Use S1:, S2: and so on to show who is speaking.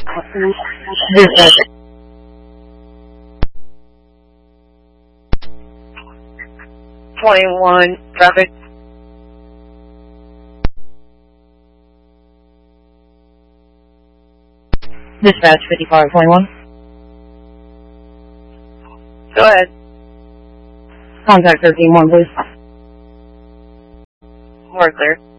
S1: Dispatch.
S2: 21 traffic.
S1: Dispatch 5521.
S2: Go ahead.
S1: Contact 13-1, please.
S2: We're clear.